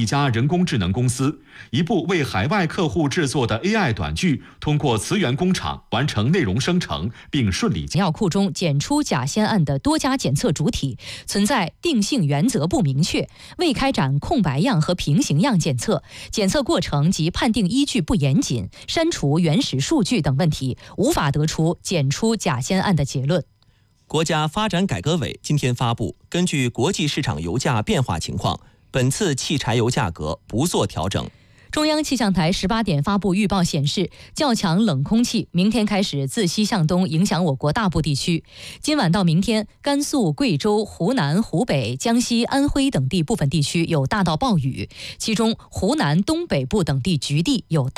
一家人工智能公司，一部为海外客户制作的 AI 短剧，通过磁源工厂完成内容生成，并顺利。 药库中检出甲酰胺的多家检测主体存在定性原则不明确，未开展空白样和平行样检测，检测过程及判定依据不严谨，删除原始数据等问题，无法得出检出甲酰胺的结论。 国家发展改革委今天发布，根据国际市场油价变化情况，本次汽柴油价格不做调整。 中央气象台18点发布预报显示，较强冷空气明天开始自西向东影响我国大部地区。今晚到明天，甘肃、贵州、湖南、湖北、江西、安徽等地部分地区有大到暴雨，其中湖南东北部等地局地有大